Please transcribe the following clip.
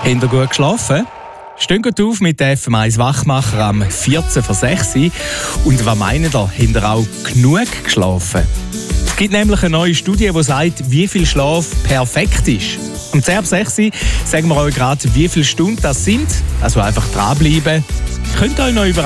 Habt ihr gut geschlafen? Steht gut auf mit der FM1 Wachmacher am 14 vor 6 Uhr. Und was meint ihr? Habt ihr auch genug geschlafen? Es gibt nämlich eine neue Studie, die sagt, wie viel Schlaf perfekt ist. Um 10 ab 6 Uhr sagen wir euch gerade, wie viele Stunden das sind. Also einfach dranbleiben. Könnt ihr euch noch über